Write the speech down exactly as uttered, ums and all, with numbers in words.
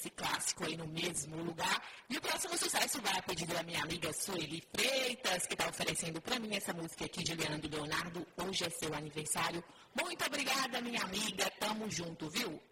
esse clássico aí no mesmo lugar. E o próximo sucesso vai a pedido da minha amiga Sueli Freitas, que está oferecendo para mim essa música aqui de Leandro e Leonardo. Hoje é seu aniversário. Muito obrigada, minha amiga. Tamo junto, viu?